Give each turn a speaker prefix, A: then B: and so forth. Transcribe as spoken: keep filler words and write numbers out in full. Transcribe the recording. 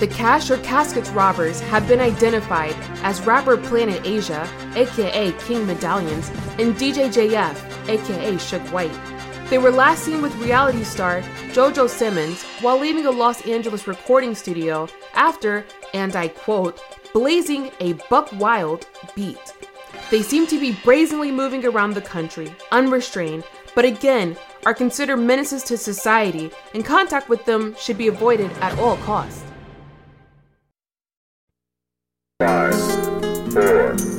A: The Cash or Caskets robbers have been identified as rapper Planet Asia, aka King Medallions, and D J J F, aka Suge White. They were last seen with reality star JoJo Simmons while leaving a Los Angeles recording studio after, and I quote, blazing a buck wild beat. They seem to be brazenly moving around the country, unrestrained, but again, are considered menaces to society, and contact with them should be avoided at all costs.
B: Five, four,